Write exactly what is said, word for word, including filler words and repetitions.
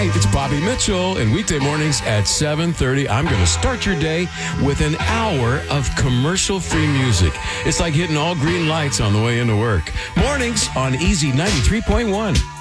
right, it's Bobby Mitchell, and weekday mornings at seven thirty, I'm going to start your day with an hour of commercial-free music. It's like hitting all green lights on the way into work. Mornings on Easy ninety-three point one.